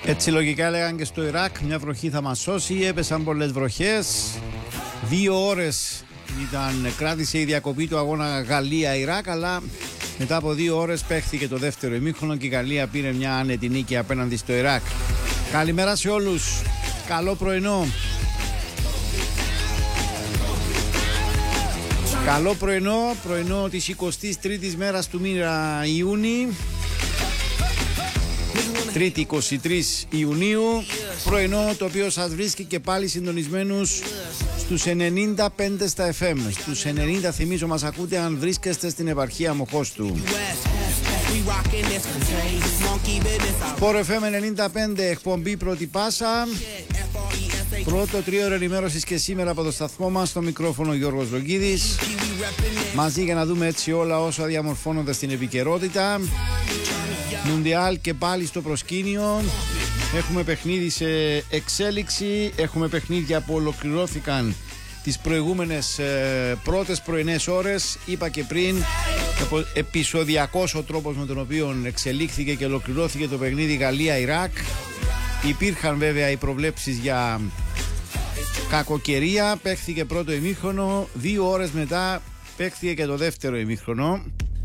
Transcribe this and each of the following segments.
Έτσι λογικά έλεγαν και στο Ιράκ, μια βροχή θα μας σώσει, έπεσαν πολλές βροχές. 2 ώρες κράτησε η διακοπή του αγώνα Γαλλία-Ιράκ, αλλά μετά από 2 ώρες παίχθηκε το δεύτερο ημίχρονο και η Γαλλία πήρε μια άνετη νίκη απέναντι στο Ιράκ. Καλημέρα σε όλους, καλό πρωινό. Καλό πρωινό της 23ης μέρας του μήνα Ιούνιου. Τρίτη 23 Ιουνίου, πρωινό το οποίο σας βρίσκει και πάλι συντονισμένους στους 95 στα FM. Στους 90 θυμίζω μας ακούτε αν βρίσκεστε στην επαρχία Μοχώστου. Sport FM 95, εκπομπή πρώτη πάσα. Πρώτο τρίωρο ενημέρωσης και σήμερα από το σταθμό μας, στο μικρόφωνο Γιώργος Λογίδης. Μαζί για να δούμε έτσι όλα όσα διαμορφώνονται στην επικαιρότητα. Μουντιάλ και πάλι στο προσκήνιο. Έχουμε παιχνίδι σε εξέλιξη. Έχουμε παιχνίδια που ολοκληρώθηκαν τις προηγούμενες πρώτες πρωινές ώρες. Είπα και πριν, επεισοδιακός ο τρόπος με τον οποίο εξελίχθηκε και ολοκληρώθηκε το παιχνίδι Γαλλία-Ιράκ. Υπήρχαν βέβαια οι προβλέψεις για κακοκαιρία. Παίχθηκε πρώτο ημίχρονο. 2 ώρες μετά παίχθηκε και το δεύτερο ημίχρονο.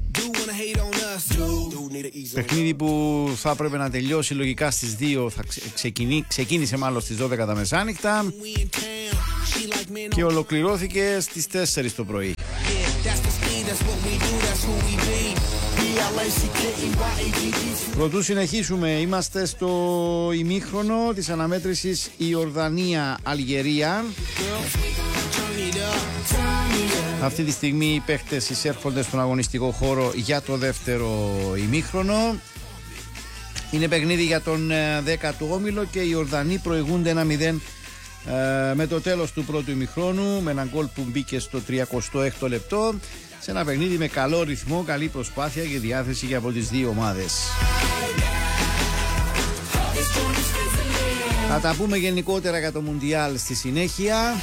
Παιχνίδι που θα έπρεπε να τελειώσει λογικά στις 2, ξεκίνησε μάλλον στις 12 τα μεσάνυχτα και ολοκληρώθηκε στις 4 το πρωί. Πρωτού συνεχίσουμε, είμαστε στο ημίχρονο της αναμέτρησης Ιορδανία-Αλγερία. Αυτή τη στιγμή οι παίχτες εισέρχονται στον αγωνιστικό χώρο για το δεύτερο ημίχρονο. Είναι παιχνίδι για τον 10ο όμιλο και οι Ιορδανοί προηγούνται 1-0 με το τέλος του πρώτου ημιχρόνου, με έναν γκολ που μπήκε στο 36ο λεπτό, σε ένα παιχνίδι με καλό ρυθμό, καλή προσπάθεια και διάθεση και από τις δύο ομάδες. Θα τα πούμε γενικότερα για το Μουντιάλ στη συνέχεια.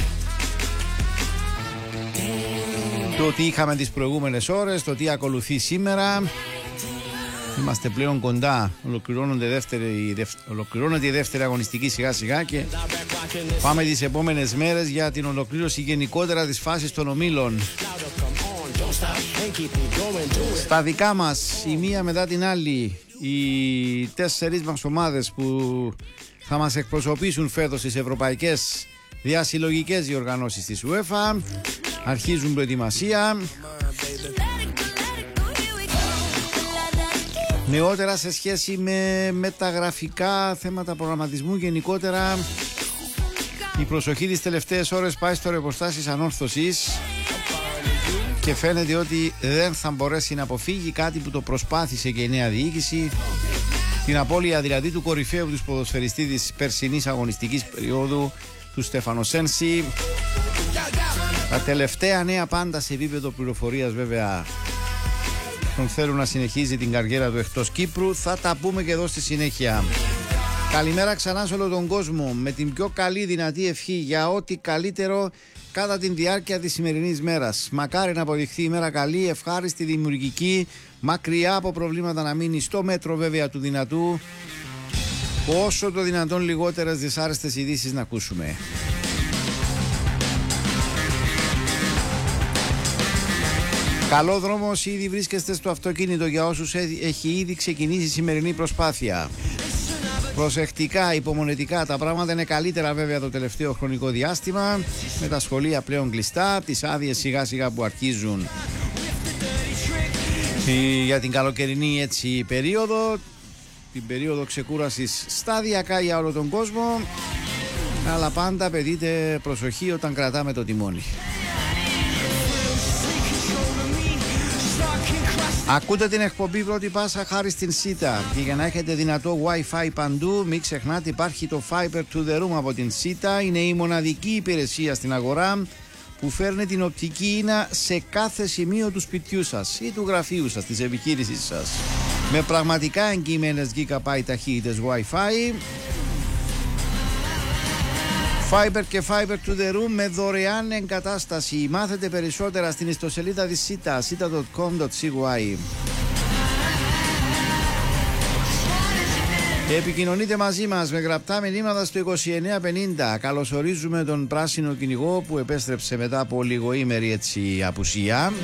Το τι είχαμε τις προηγούμενες ώρες, το τι ακολουθεί σήμερα. Είμαστε πλέον κοντά, ολοκληρώνεται η δεύτερη αγωνιστική σιγά σιγά και πάμε τις επόμενες μέρες για την ολοκλήρωση γενικότερα της φάσης των ομίλων. Στα δικά μας, η μία μετά την άλλη, οι 4 μας ομάδες που θα μας εκπροσωπήσουν φέτος στις ευρωπαϊκές διασυλλογικές διοργανώσεις της UEFA αρχίζουν προετοιμασία. Νεότερα σε σχέση με μεταγραφικά θέματα προγραμματισμού, γενικότερα η προσοχή τις τελευταίες ώρες πάει στο ρεπορτάζ της ανόρθωσης και φαίνεται ότι δεν θα μπορέσει να αποφύγει κάτι που το προσπάθησε και η νέα διοίκηση, την απώλεια δηλαδή του κορυφαίου του ποδοσφαιριστή της περσινής αγωνιστικής περίοδου, του Στέφανο Σένση. Τα τελευταία νέα πάντα σε επίπεδο πληροφορίας βέβαια τον θέλουν να συνεχίζει την καριέρα του εκτός Κύπρου. Θα τα πούμε και εδώ στη συνέχεια. Καλημέρα ξανά σε όλο τον κόσμο, με την πιο καλή δυνατή ευχή για ό,τι καλύτερο κατά τη διάρκεια της σημερινής μέρας. Μακάρι να αποδειχθεί η μέρα καλή, ευχάριστη, δημιουργική, μακριά από προβλήματα να μείνει, στο μέτρο βέβαια του δυνατού, όσο το δυνατόν λιγότερες δυσάρεστες ειδήσεις να ακούσουμε. Καλό δρόμο όσοι ήδη βρίσκεστε στο αυτοκίνητο, για όσους έχει ήδη ξεκινήσει η σημερινή προσπάθεια. Προσεκτικά, υπομονετικά, τα πράγματα είναι καλύτερα βέβαια το τελευταίο χρονικό διάστημα, με τα σχολεία πλέον κλειστά, τις άδειες σιγά σιγά που αρχίζουν για την καλοκαιρινή έτσι περίοδο, την περίοδο ξεκούρασης σταδιακά για όλο τον κόσμο, αλλά πάντα παιδείτε προσοχή όταν κρατάμε το τιμόνι. Ακούτε την εκπομπή πρώτη πάσα χάρη στην ΣΥΤΑ και για να έχετε δυνατό Wi-Fi παντού μην ξεχνάτε υπάρχει το Fiber to the Room από την ΣΥΤΑ. Είναι η μοναδική υπηρεσία στην αγορά που φέρνει την οπτική ίνα σε κάθε σημείο του σπιτιού σας ή του γραφείου σας, της επιχείρησης σας, με πραγματικά εγγυημένες GB ταχύτητες Wi-Fi, Fiber και Fiber to the Room με δωρεάν εγκατάσταση. Μάθετε περισσότερα στην ιστοσελίδα της ΣΥΤΑ, sita.com.cy. Επικοινωνείτε μαζί μας με γραπτά μηνύματα στο 2950. Καλωσορίζουμε τον πράσινο κυνηγό που επέστρεψε μετά από λιγοήμερη απουσία.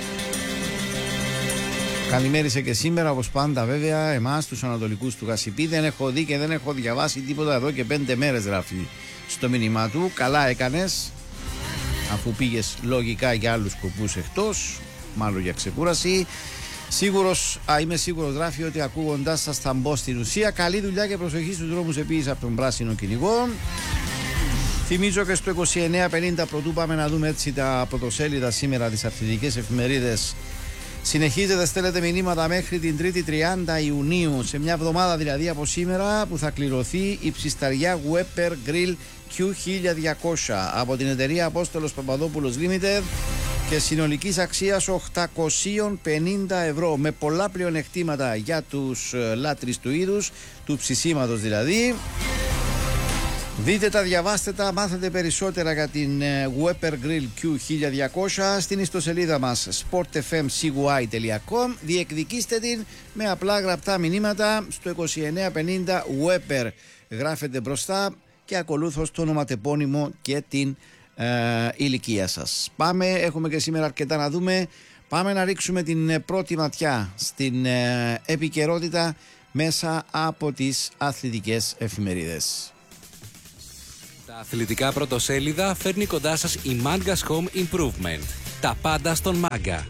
Καλημέρισε και σήμερα, όπως πάντα βέβαια, εμάς τους Ανατολικούς του Γασιπί. Δεν έχω δει και δεν έχω διαβάσει τίποτα εδώ και 5 μέρες, γράφει στο μήνυμά του. Καλά έκανες, αφού πήγες λογικά για άλλους σκοπούς εκτός, μάλλον για ξεκούραση. Είμαι σίγουρος, γράφει, ότι ακούγοντάς σας θα μπω στην ουσία. Καλή δουλειά και προσοχή στους δρόμους επίσης από τον πράσινο κυνηγό. Θυμίζω και στο 2950, πρωτού πάμε να δούμε έτσι τα πρωτοσέλιδα σήμερα, τις αθλητικές εφημερίδες. Συνεχίζετε, στέλνετε μηνύματα μέχρι την 3η 30 Ιουνίου, σε μια εβδομάδα δηλαδή από σήμερα, που θα κληρωθεί η ψισταριά Weber Grill Q1200 από την εταιρεία Απόστολος Παπαδόπουλος Limited και συνολικής αξίας 850 ευρώ, με πολλά πλεονεκτήματα για τους λάτρεις του είδους, του ψησίματος δηλαδή. Δείτε τα, διαβάστε τα, μάθετε περισσότερα για την Weber Grill Q1200 στην ιστοσελίδα μας sportfmcy.com. Διεκδικήστε την με απλά γραπτά μηνύματα στο 2950 Weber. Γράφετε μπροστά και ακολούθως το ονοματεπώνυμο και την ηλικία σας. Πάμε, έχουμε και σήμερα αρκετά να δούμε. Πάμε να ρίξουμε την πρώτη ματιά στην επικαιρότητα μέσα από τις αθλητικές εφημερίδες. Τα αθλητικά πρωτοσέλιδα φέρνει κοντά σας η Mangas Home Improvement. Τα πάντα στον Μάγκα.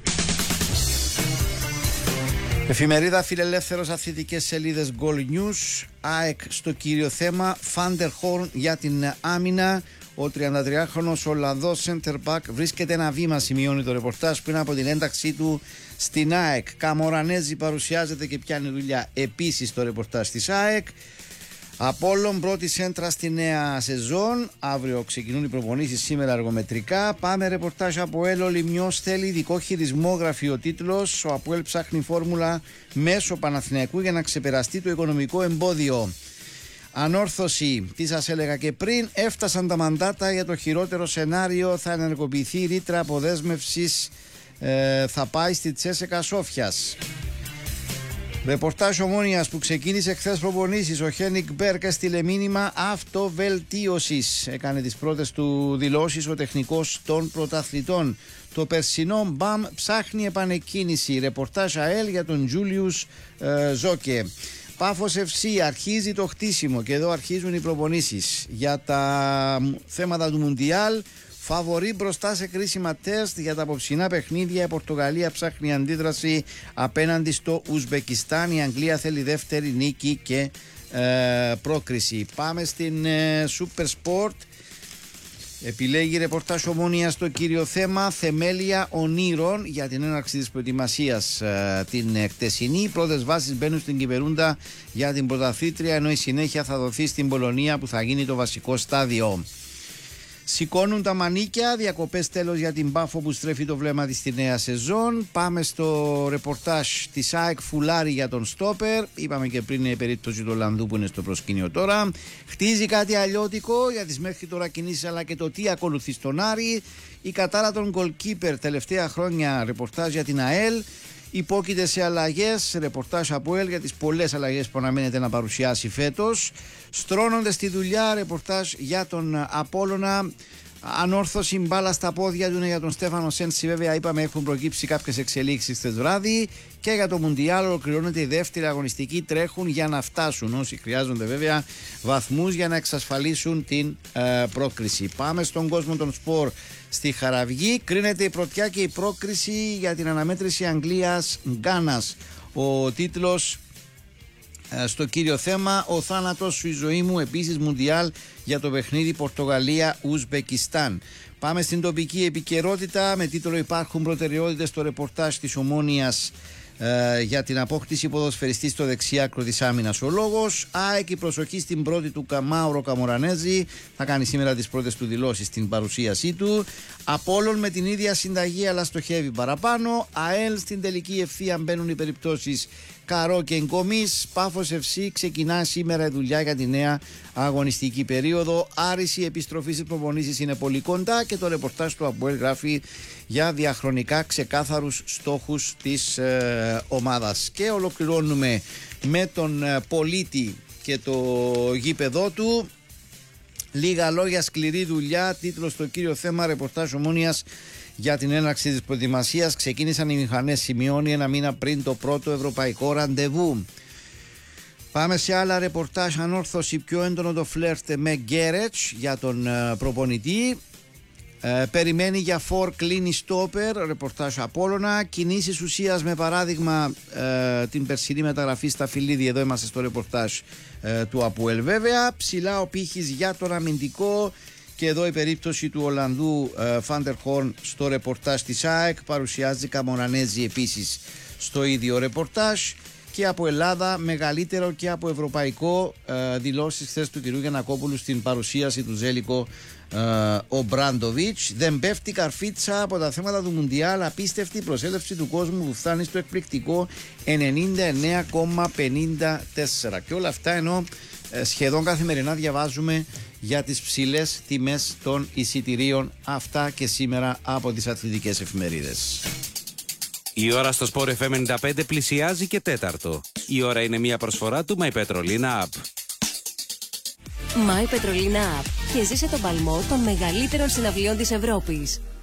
Εφημερίδα Φιλελεύθερος, αθλητικές σελίδες Goal News. ΑΕΚ στο κύριο θέμα, Φάντερχορν για την άμυνα. Ο 33χρονος Ολλανδός center back βρίσκεται ένα βήμα, σημειώνει το ρεπορτάζ, πριν από την ένταξή του στην ΑΕΚ. Καμορανέζη παρουσιάζεται και πιάνει δουλειά επίσης το ρεπορτάζ της ΑΕΚ. Απόλλων πρώτη σέντρα στη νέα σεζόν. Αύριο ξεκινούν οι προπονήσεις, σήμερα αργομετρικά. Πάμε ρεπορτάζ από ΕΛ. Ο Λιμιός θέλει ειδικό χειρισμό, γράφει ο τίτλος. Ο ΑΠΟΕΛ ψάχνει φόρμουλα μέσω Παναθηναϊκού για να ξεπεραστεί το οικονομικό εμπόδιο. Ανόρθωση, τι σας έλεγα και πριν, έφτασαν τα μαντάτα για το χειρότερο σενάριο. Θα ενεργοποιηθεί η ρήτρα αποδέσμευσης, θα πάει στη Τσέσεκα Σόφιας. Ρεπορτάζ Ομόνοιας που ξεκίνησε χθες προπονήσεις. Ο Χένικ Μπέρκ έστειλε μήνυμα αυτοβελτίωσης. Έκανε τις πρώτες του δηλώσεις ο τεχνικός των πρωταθλητών. Το περσινό Μπαμ ψάχνει επανεκκίνηση. Ρεπορτάζ ΑΕΛ για τον Τζούλιους Ζόκε. Πάφος FC αρχίζει το χτίσιμο και εδώ αρχίζουν οι προπονήσεις. Για τα θέματα του Μουντιάλ, φαβορί μπροστά σε κρίσιμα τεστ για τα απόψινά παιχνίδια. Η Πορτογαλία ψάχνει αντίδραση απέναντι στο Ουσμπεκιστάν. Η Αγγλία θέλει δεύτερη νίκη και πρόκριση. Πάμε στην Super Sport. Επιλέγει ρεπορτάζ Ομόνια στο κύριο θέμα, θεμέλια ονείρων για την έναρξη της προετοιμασίας την χτεσινή. Οι πρώτες βάσεις μπαίνουν στην Κυπερούντα για την πρωταθλήτρια, ενώ η συνέχεια θα δοθεί στην Πολωνία που θα γίνει το βασικό στάδιο. Σηκώνουν τα μανίκια, διακοπές τέλος για την Πάφο που στρέφει το βλέμμα της στη νέα σεζόν. Πάμε στο ρεπορτάζ της ΑΕΚ Φουλάρη για τον στόπερ. Είπαμε και πριν η περίπτωση του Ολλανδού που είναι στο προσκήνιο τώρα. Χτίζει κάτι αλλιώτικο για τις μέχρι τώρα κινήσεις, αλλά και το τι ακολουθεί στον Άρη. Η κατάρα των goalkeeper τελευταία χρόνια, ρεπορτάζ για την ΑΕΛ. Υπόκειται σε αλλαγές, ρεπορτάζ από ΕΛ για τις πολλές αλλαγές που αναμένεται να παρουσιάσει φέτος. Στρώνονται στη δουλειά, ρεπορτάζ για τον Απόλλωνα. Ανόρθωση, μπάλα στα πόδια του είναι για τον Στέφανο Σέντσι. Βέβαια, είπαμε έχουν προκύψει κάποιες εξελίξεις χθες βράδυ. Και για το Μουντιάλ ολοκληρώνεται η δεύτερη αγωνιστική. Τρέχουν για να φτάσουν. Όσοι χρειάζονται βέβαια βαθμούς για να εξασφαλίσουν την πρόκριση. Πάμε στον κόσμο των σπορ στη Χαραυγή. Κρίνεται η πρωτιά και η πρόκριση για την αναμέτρηση Αγγλίας-Γκάνας. Ο τίτλος στο κύριο θέμα, ο θάνατος σου η ζωή μου, επίσης Μουντιάλ για το παιχνίδι Πορτογαλία-Ουσμπεκιστάν. Πάμε στην τοπική επικαιρότητα με τίτλο υπάρχουν προτεραιότητες στο ρεπορτάζ της Ομόνοιας για την απόκτηση ποδοσφαιριστή στο δεξιάκρο της άμυνας. Ο λόγος, ΑΕΚ η προσοχή στην πρώτη του Μάουρο Καμορανέζη, θα κάνει σήμερα τις πρώτες του δηλώσεις στην παρουσίασή του. Απόλλων με την ίδια συνταγή αλλά στοχεύει παραπάνω. ΑΕΛ στην τελική ευθεία μπαίνουν οι περιπτώσεις Καρό και Γκομής. Πάφος FC ξεκινά σήμερα η δουλειά για τη νέα αγωνιστική περίοδο. Άρης η επιστροφή στις προπονήσεις είναι πολύ κοντά και το ρεπορτάζ του ΑΠΟΕΛ γράφει για διαχρονικά ξεκάθαρους στόχους της ομάδας. Και ολοκληρώνουμε με τον πολίτη και το γήπεδό του. Λίγα λόγια, σκληρή δουλειά. Τίτλος στο κύριο θέμα, ρεπορτάζ Ομόνοιας για την έναρξη της προετοιμασίας. Ξεκίνησαν οι μηχανές, σημειώνει, ένα μήνα πριν το πρώτο ευρωπαϊκό ραντεβού. Πάμε σε άλλα ρεπορτάζ. Ανόρθωση, πιο έντονο το φλερτ με Γκέρετς για τον προπονητή. Περιμένει για φορ, κλείνει στόπερ. Ρεπορτάζ Απόλλωνα. Κινήσεις ουσίας, με παράδειγμα την περσινή μεταγραφή στα Φιλίδη. Εδώ είμαστε στο ρεπορτάζ του ΑΠΟΕΛ βέβαια. Ψηλά ο πύχης για τον αμυντικό. Και εδώ η περίπτωση του Ολλανδού Φάντερ Χόρν στο ρεπορτάζ της ΑΕΚ. Παρουσιάζει Καμορανέζη επίσης στο ίδιο ρεπορτάζ. Και από Ελλάδα, μεγαλύτερο και από ευρωπαϊκό, δηλώσεις χθες του κ. Γιαννακόπουλου στην παρουσίαση του Ζέλικο ο Μπράντοβιτς. Δεν πέφτει καρφίτσα από τα θέματα του Μουντιάλ. Απίστευτη προσέλευση του κόσμου που φτάνει στο εκπληκτικό 99,54. Και όλα αυτά ενώ σχεδόν καθημερινά διαβάζουμε για τις ψηλές τιμές των εισιτηρίων. Αυτά και σήμερα από τις αθλητικές εφημερίδες. Η ώρα στο Sport FM 95 πλησιάζει και τέταρτο. Η ώρα είναι μια προσφορά του My Petrolina App. My Petrolina App, και ζήσε τον παλμό των μεγαλύτερων συναυλιών της Ευρώπης.